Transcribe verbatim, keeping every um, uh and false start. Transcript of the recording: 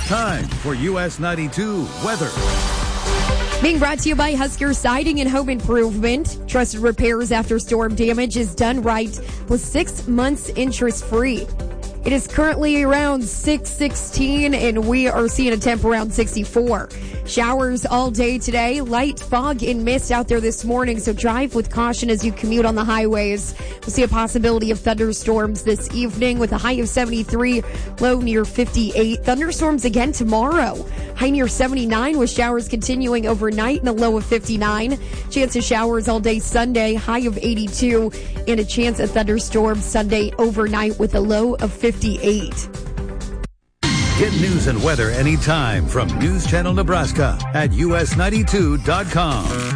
Time for U S ninety-two weather. Being brought to you by Husker Siding and Home Improvement. Trusted repairs after storm damage is done right, plus six months interest-free. It is currently around six sixteen, and we are seeing a temp around sixty-four. Showers all day today. Light fog and mist out there this morning, so drive with caution as you commute on the highways. We'll see a possibility of thunderstorms this evening with a high of seventy-three, low near fifty-eight. Thunderstorms again tomorrow. High near seventy-nine with showers continuing overnight and a low of fifty-nine. Chance of showers all day Sunday, high of eighty-two, and a chance of thunderstorms Sunday overnight with a low of fifty-eight. Get news and weather anytime from News Channel Nebraska at U S ninety-two dot com.